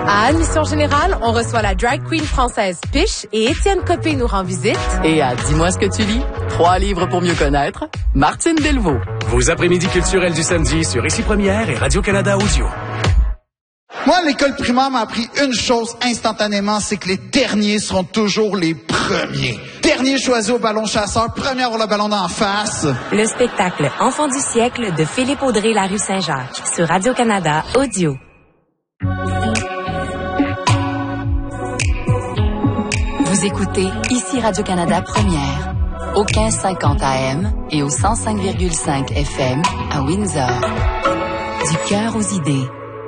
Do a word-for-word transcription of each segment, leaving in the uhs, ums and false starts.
À Admission Générale, on reçoit la drag queen française Piche et Étienne Copé nous rend visite. Et à Dis-moi ce que tu lis, trois livres pour mieux connaître, Martine Delvaux. Vos après-midi culturels du samedi sur Ici Première et Radio-Canada Audio. Moi, l'école primaire m'a appris une chose instantanément, c'est que les derniers seront toujours les premiers. Dernier choisi au ballon chasseur, premier à avoir le ballon d'en face. Le spectacle Enfant du siècle de Philippe Audrey La Rue Saint-Jacques sur Radio-Canada Audio. Vous écoutez Ici Radio-Canada Première, au quinze cinquante A M et au cent cinq virgule cinq F M à Windsor. Du cœur aux idées.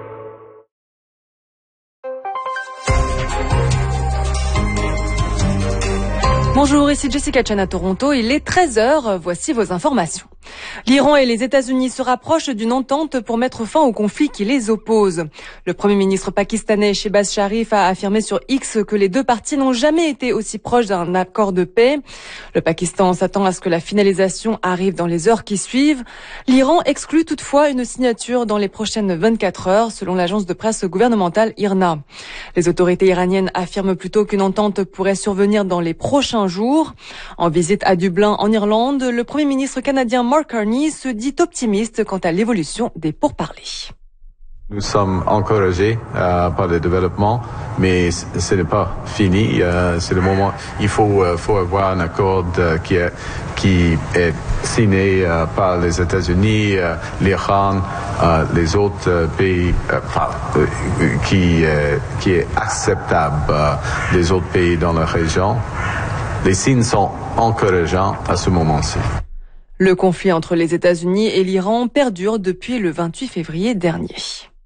Bonjour, ici Jessica Chen à Toronto. Il est treize heures. Voici vos informations. L'Iran et les États-Unis se rapprochent d'une entente pour mettre fin au conflit qui les oppose. Le Premier ministre pakistanais Shehbaz Sharif a affirmé sur X que les deux parties n'ont jamais été aussi proches d'un accord de paix. Le Pakistan s'attend à ce que la finalisation arrive dans les heures qui suivent. L'Iran exclut toutefois une signature dans les prochaines vingt-quatre heures, selon l'agence de presse gouvernementale I R N A. Les autorités iraniennes affirment plutôt qu'une entente pourrait survenir dans les prochains jours. En visite à Dublin, en Irlande, le Premier ministre canadien Mark Carney se dit optimiste quant à l'évolution des pourparlers. Nous sommes encouragés euh, par le développement, mais ce n'est pas fini. Euh, c'est le moment. Il faut, euh, faut avoir un accord euh, qui, est, qui est signé euh, par les États-Unis, euh, l'Iran, euh, les autres euh, pays, euh, euh, qui, euh, qui est acceptable euh, des autres pays dans la région. Les signes sont encourageants à ce moment-ci. Le conflit entre les États-Unis et l'Iran perdure depuis le vingt-huit février dernier.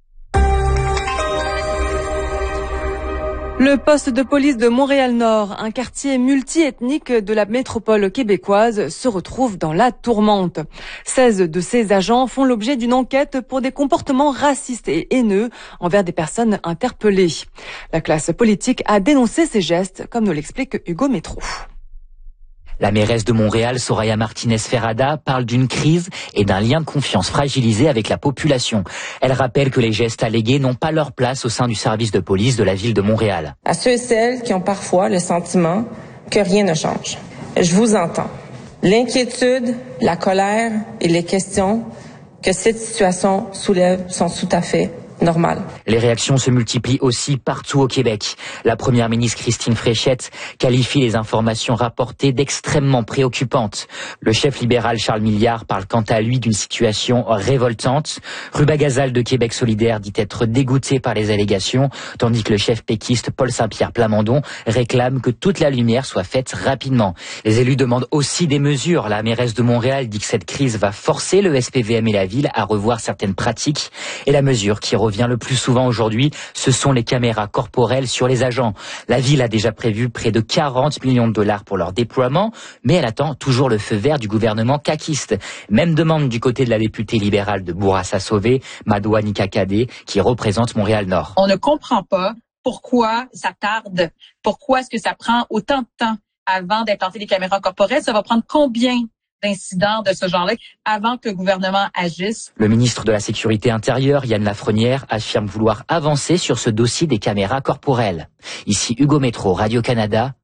Le poste de police de Montréal-Nord, un quartier multiethnique de la métropole québécoise, se retrouve dans la tourmente. seize de ses agents font l'objet d'une enquête pour des comportements racistes et haineux envers des personnes interpellées. La classe politique a dénoncé ces gestes, comme nous l'explique Hugo Métro. La mairesse de Montréal, Soraya Martinez-Ferrada, parle d'une crise et d'un lien de confiance fragilisé avec la population. Elle rappelle que les gestes allégués n'ont pas leur place au sein du service de police de la ville de Montréal. À ceux et celles qui ont parfois le sentiment que rien ne change, je vous entends. L'inquiétude, la colère et les questions que cette situation soulève sont tout à fait normales. Les réactions se multiplient aussi partout au Québec. La première ministre Christine Fréchette qualifie les informations rapportées d'extrêmement préoccupantes. Le chef libéral Charles Milliard parle quant à lui d'une situation révoltante. Ruba Gazal de Québec solidaire dit être dégoûté par les allégations, tandis que le chef péquiste Paul Saint-Pierre Plamondon réclame que toute la lumière soit faite rapidement. Les élus demandent aussi des mesures. La mairesse de Montréal dit que cette crise va forcer le S P V M et la ville à revoir certaines pratiques. Et la mesure qui revient le plus souvent aujourd'hui, ce sont les caméras corporelles sur les agents. La ville a déjà prévu près de quarante millions de dollars pour leur déploiement, mais elle attend toujours le feu vert du gouvernement caquiste. Même demande du côté de la députée libérale de Bourassa-Sauvé, Madoua Nikakadé, qui représente Montréal-Nord. On ne comprend pas pourquoi ça tarde, pourquoi est-ce que ça prend autant de temps avant d'implanter les caméras corporelles. Ça va prendre combien d'incidents de ce genre-là avant que le gouvernement agisse? Le ministre de la Sécurité intérieure, Yann Lafrenière, affirme vouloir avancer sur ce dossier des caméras corporelles. Ici Hugo Métro, Radio-Canada,